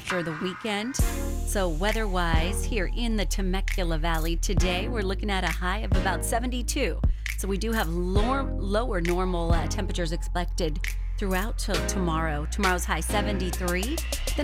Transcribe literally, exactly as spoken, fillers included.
after the weekend. So weather-wise, here in the Temecula Valley today, we're looking at a high of about seventy-two. So we do have lower, lower normal uh, temperatures expected throughout till tomorrow. Tomorrow's high seventy-three. Then